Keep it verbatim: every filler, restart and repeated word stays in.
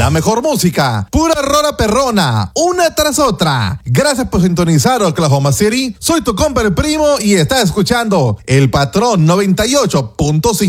La mejor música, pura rola perrona, una tras otra. Gracias por sintonizar Oklahoma City. Soy tu compa el primo y estás escuchando El Patrón noventa y ocho punto cinco.